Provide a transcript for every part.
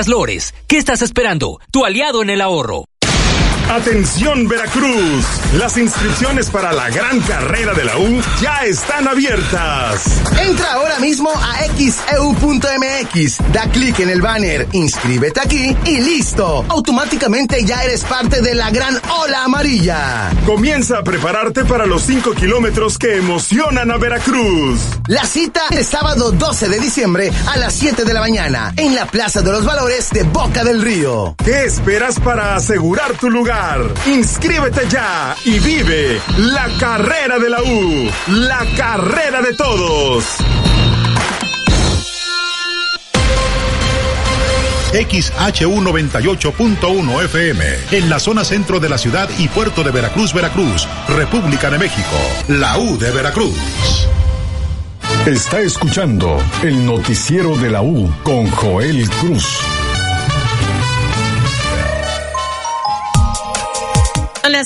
Farmacias Lores. ¿Qué estás esperando? Tu aliado en el ahorro. Atención Veracruz, las inscripciones para la gran carrera de la U ya están abiertas. Entra ahora mismo a xeu.mx, da clic en el banner, inscríbete aquí y listo. Automáticamente ya eres parte de la gran ola amarilla. Comienza a prepararte para los 5 kilómetros que emocionan a Veracruz. La cita es sábado 12 de diciembre a las 7 de la mañana en la Plaza de los Valores de Boca del Río. ¿Qué esperas para asegurar tu lugar? Inscríbete ya y vive la carrera de la U, la carrera de todos. XHU 98.1 FM, en la zona centro de la ciudad y puerto de Veracruz, Veracruz, República de México, la U de Veracruz. Está escuchando el noticiero de la U con Joel Cruz. Son las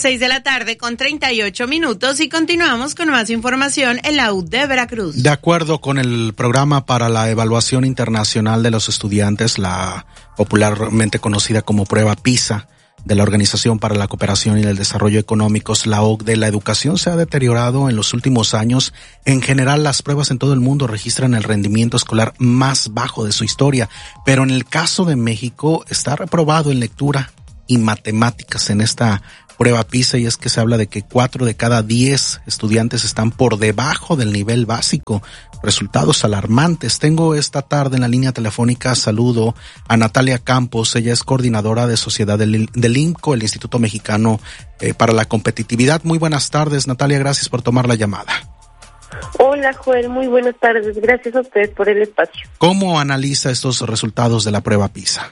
6:38 y continuamos con más información en la U de Veracruz. De acuerdo con el programa para la evaluación internacional de los estudiantes, la popularmente conocida como prueba PISA, de la Organización para la Cooperación y el Desarrollo Económicos, la OCDE, la educación se ha deteriorado en los últimos años. En general, las pruebas en todo el mundo registran el rendimiento escolar más bajo de su historia, pero en el caso de México está reprobado en lectura y matemáticas en esta prueba PISA, y es que se habla de que 4 de cada 10 estudiantes están por debajo del nivel básico. Resultados alarmantes. Tengo esta tarde en la línea telefónica, saludo a Natalia Campos. Ella es coordinadora de sociedad del IMCO, el Instituto Mexicano para la Competitividad. Muy buenas tardes, Natalia, gracias por tomar la llamada. Hola, Joel, muy buenas tardes. Gracias a ustedes por el espacio. ¿Cómo analiza estos resultados de la prueba PISA?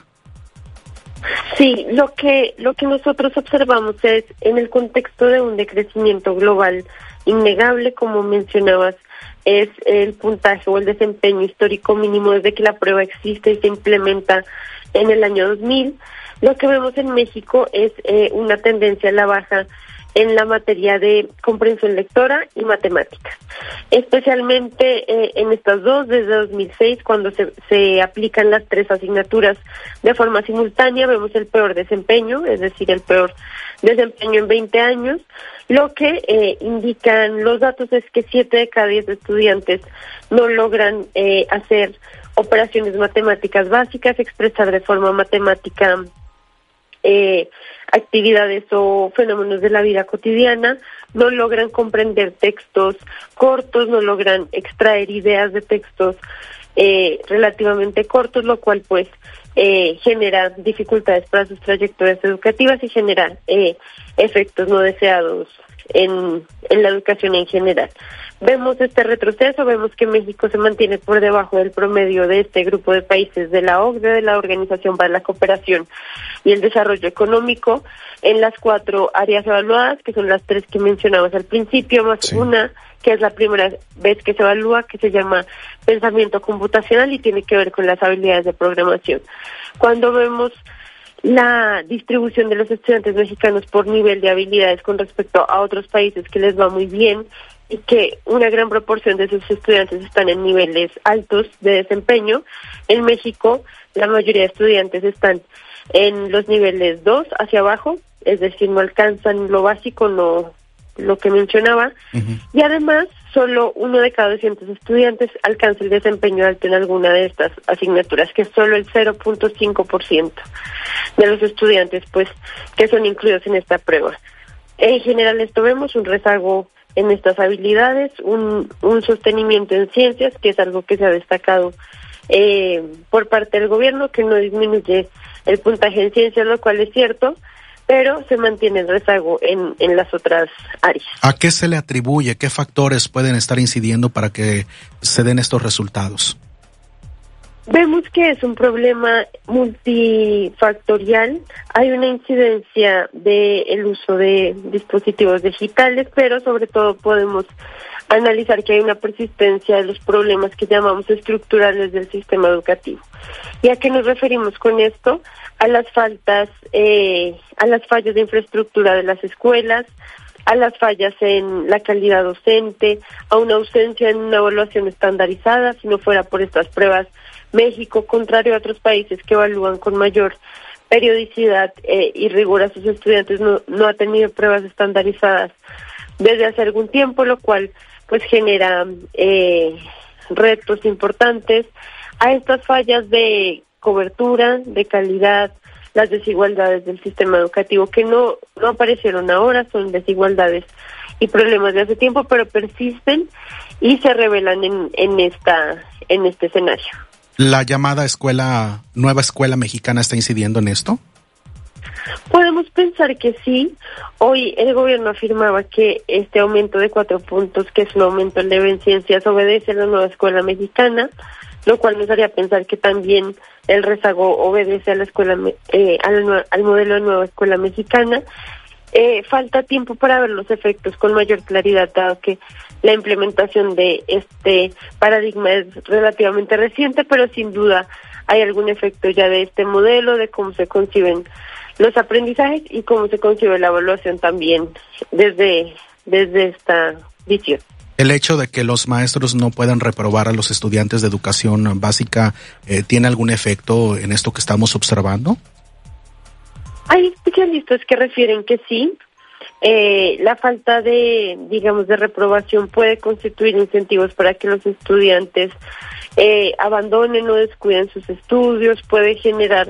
Sí, lo que nosotros observamos es, en el contexto de un decrecimiento global innegable, como mencionabas, es el puntaje o el desempeño histórico mínimo desde que la prueba existe y se implementa en el año 2000. Lo que vemos en México es una tendencia a la baja en la materia de comprensión lectora y matemáticas, especialmente en estas dos desde 2006, cuando se aplican las 3 asignaturas de forma simultánea. Vemos el peor desempeño, es decir, el peor desempeño en 20 años. Lo que indican los datos es que 7 de cada 10 estudiantes no logran hacer operaciones matemáticas básicas, expresar de forma matemática actividades o fenómenos de la vida cotidiana, no logran comprender textos cortos, no logran extraer ideas de textos relativamente cortos, lo cual pues genera dificultades para sus trayectorias educativas y genera efectos no deseados en la educación en general. Vemos este retroceso, vemos que México se mantiene por debajo del promedio de este grupo de países de la OCDE, de la Organización para la Cooperación y el Desarrollo Económico, en las 4 áreas evaluadas, que son las 3 que mencionabas al principio, más una que es la primera vez que se evalúa, que se llama pensamiento computacional y tiene que ver con las habilidades de programación. Cuando vemos la distribución de los estudiantes mexicanos por nivel de habilidades con respecto a otros países que les va muy bien y que una gran proporción de sus estudiantes están en niveles altos de desempeño, en México la mayoría de estudiantes están en los niveles 2 hacia abajo, es decir, no alcanzan lo básico, no lo que mencionaba, y además solo 1 de cada 200 estudiantes alcanza el desempeño alto en alguna de estas asignaturas, que es solo el 0.5% de los estudiantes pues que son incluidos en esta prueba. En general esto vemos un rezago en estas habilidades, un sostenimiento en ciencias, que es algo que se ha destacado por parte del gobierno, que no disminuye el puntaje en ciencias, lo cual es cierto, pero se mantiene el rezago en las otras áreas. ¿A qué se le atribuye? ¿Qué factores pueden estar incidiendo para que se den estos resultados? Vemos que es un problema multifactorial. Hay una incidencia del uso de dispositivos digitales, pero sobre todo podemos analizar que hay una persistencia de los problemas que llamamos estructurales del sistema educativo. ¿Y a qué nos referimos con esto? A las fallas de infraestructura de las escuelas, a las fallas en la calidad docente, a una ausencia en una evaluación estandarizada. Si no fuera por estas pruebas, México, contrario a otros países que evalúan con mayor periodicidad y rigor a sus estudiantes, no ha tenido pruebas estandarizadas desde hace algún tiempo, lo cual pues genera retos importantes. A estas fallas de cobertura, de calidad, las desigualdades del sistema educativo que no aparecieron ahora, son desigualdades y problemas de hace tiempo, pero persisten y se revelan en este escenario. ¿La llamada nueva escuela mexicana está incidiendo en esto? Podemos pensar que sí. Hoy el gobierno afirmaba que este aumento de 4 puntos, que es un aumento en leve en ciencias, obedece a la nueva escuela mexicana, lo cual nos haría pensar que también el rezago obedece a la escuela al modelo de nueva escuela mexicana. Falta tiempo para ver los efectos con mayor claridad, dado que la implementación de este paradigma es relativamente reciente, pero sin duda hay algún efecto ya de este modelo, de cómo se conciben los aprendizajes y cómo se concibe la evaluación también desde esta visión. ¿El hecho de que los maestros no puedan reprobar a los estudiantes de educación básica tiene algún efecto en esto que estamos observando? Hay especialistas que refieren que sí. La falta de reprobación puede constituir incentivos para que los estudiantes abandonen o descuiden sus estudios, puede generar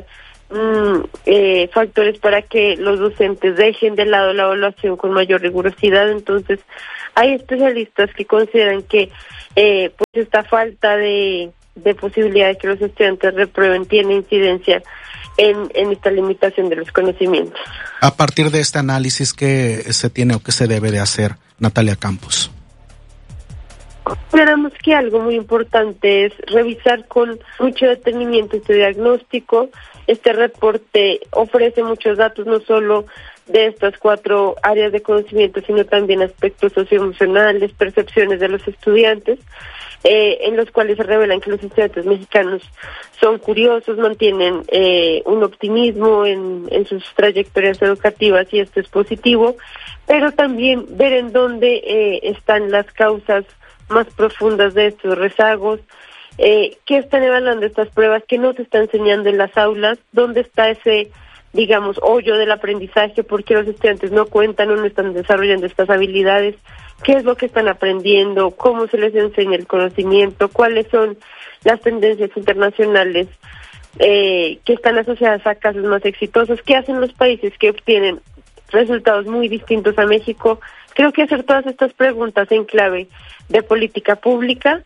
factores para que los docentes dejen de lado la evaluación con mayor rigurosidad. Entonces, hay especialistas que consideran que pues esta falta de posibilidad de que los estudiantes reprueben tiene incidencia en esta limitación de los conocimientos. A partir de este análisis, ¿qué se tiene o qué se debe de hacer, Natalia Campos? Consideramos que algo muy importante es revisar con mucho detenimiento este diagnóstico. Este reporte ofrece muchos datos, no solo de estas 4 áreas de conocimiento, sino también aspectos socioemocionales, percepciones de los estudiantes, en los cuales se revelan que los estudiantes mexicanos son curiosos, mantienen un optimismo en sus trayectorias educativas, y esto es positivo, pero también ver en dónde están las causas más profundas de estos rezagos, qué están evaluando estas pruebas, qué no se está enseñando en las aulas, dónde está ese, hoyo del aprendizaje, por qué los estudiantes no cuentan o no están desarrollando estas habilidades, qué es lo que están aprendiendo, cómo se les enseña el conocimiento, cuáles son las tendencias internacionales que están asociadas a casos más exitosos, qué hacen los países que obtienen resultados muy distintos a México. Creo que hacer todas estas preguntas en clave de política pública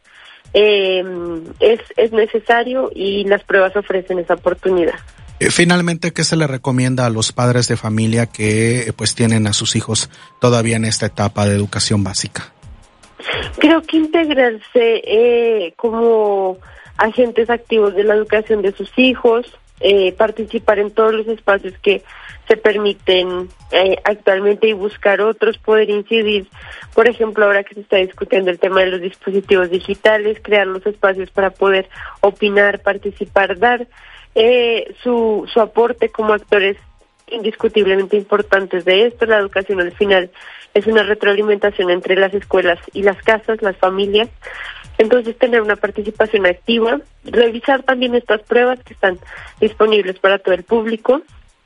es necesario, y las pruebas ofrecen esa oportunidad. Finalmente, ¿qué se le recomienda a los padres de familia que pues tienen a sus hijos todavía en esta etapa de educación básica? Creo que integrarse como agentes activos de la educación de sus hijos, participar en todos los espacios que se permiten actualmente y buscar otros, poder incidir, por ejemplo, ahora que se está discutiendo el tema de los dispositivos digitales, crear los espacios para poder opinar, participar, dar su aporte como actores indiscutiblemente importantes de esto. La educación al final es una retroalimentación entre las escuelas y las casas, las familias. Entonces, tener una participación activa, revisar también estas pruebas que están disponibles para todo el público,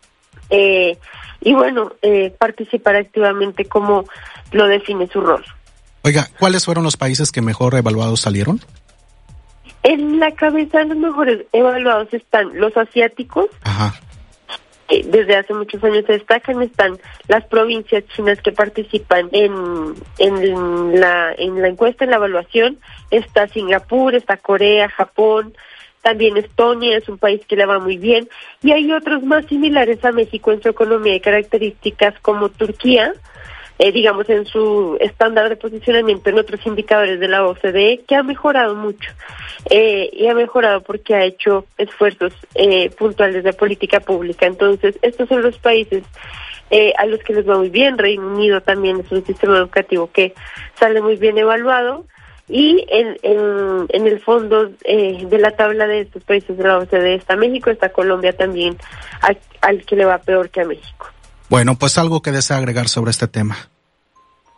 participar activamente como lo define su rol. Oiga, ¿cuáles fueron los países que mejor evaluados salieron? En la cabeza de los mejores evaluados están los asiáticos. Ajá. Desde hace muchos años se destacan, están las provincias chinas que participan en la encuesta, en la evaluación, está Singapur, está Corea, Japón, también Estonia es un país que le va muy bien, y hay otros más similares a México en su economía y características, como Turquía, en su estándar de posicionamiento en otros indicadores de la OCDE, que ha mejorado mucho, y ha mejorado porque ha hecho esfuerzos puntuales de política pública. Entonces, estos son los países a los que les va muy bien. Reino Unido también es un sistema educativo que sale muy bien evaluado, y en el fondo de la tabla de estos países de la OCDE está México, está Colombia también, al que le va peor que a México. Bueno, pues algo que desea agregar sobre este tema.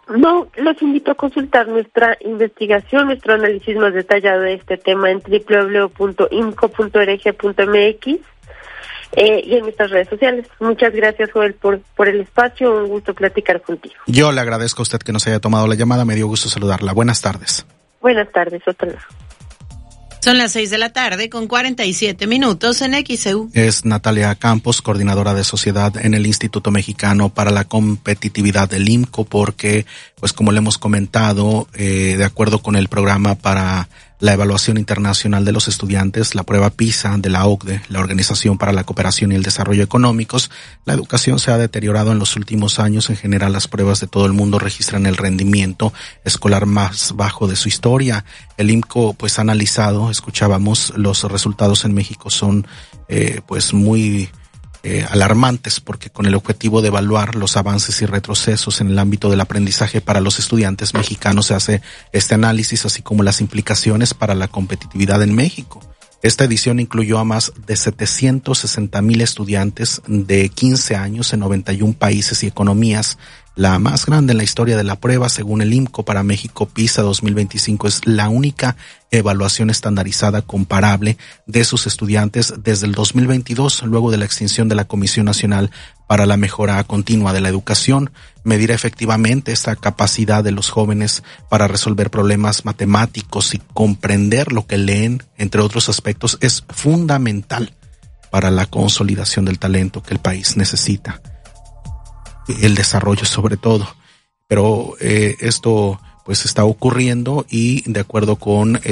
No, los invito a consultar nuestra investigación, nuestro análisis más detallado de este tema en www.imco.org.mx y en nuestras redes sociales. Muchas gracias, Joel, por el espacio. Un gusto platicar contigo. Yo le agradezco a usted que nos haya tomado la llamada. Me dio gusto saludarla. Buenas tardes. Buenas tardes, hasta luego. Son las 6:47 en XEU. Es Natalia Campos, coordinadora de sociedad en el Instituto Mexicano para la Competitividad del IMCO, porque, pues como le hemos comentado, de acuerdo con el programa para la evaluación internacional de los estudiantes, la prueba PISA de la OCDE, la Organización para la Cooperación y el Desarrollo Económicos, la educación se ha deteriorado en los últimos años. En general, las pruebas de todo el mundo registran el rendimiento escolar más bajo de su historia. El IMCO, pues, ha analizado, escuchábamos, los resultados en México son, pues, muy alarmantes, porque con el objetivo de evaluar los avances y retrocesos en el ámbito del aprendizaje para los estudiantes mexicanos se hace este análisis, así como las implicaciones para la competitividad en México. Esta edición incluyó a más de 760,000 estudiantes de 15 años en 91 países y economías. La más grande en la historia de la prueba, según el IMCO. Para México, PISA 2025 es la única evaluación estandarizada comparable de sus estudiantes desde el 2022, luego de la extinción de la Comisión Nacional para la Mejora Continua de la Educación. Medir efectivamente esta capacidad de los jóvenes para resolver problemas matemáticos y comprender lo que leen, entre otros aspectos, es fundamental para la consolidación del talento que el país necesita. El desarrollo sobre todo, pero esto pues está ocurriendo, y de acuerdo con